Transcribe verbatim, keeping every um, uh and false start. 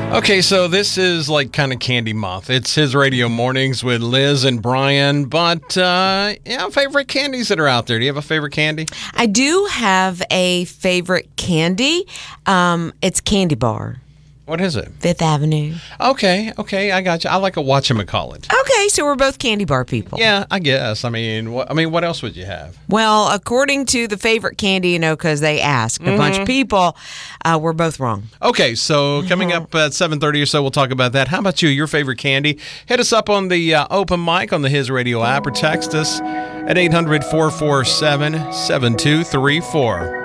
Okay, so this is like kind of candy month. It's his radio mornings with Liz and Brian. But, uh, yeah, favorite candies that are out there. Do you have a favorite candy? I do have a favorite candy. Um, it's Candy Bar. What is it? Fifth Avenue. Okay, okay, I got you. I like a whatchamacallit. Okay, so we're both Candy Bar people. Yeah, I guess. I mean, what, I mean, what else would you have? Well, according to the favorite candy, you know, because they asked a mm-hmm. bunch of people, uh, we're both wrong. Okay, so coming up at seven thirty or so, we'll talk about that. How about you? Your favorite candy? Hit us up on the uh, open mic on the His Radio app or text us at eight hundred, four four seven, seven two three four.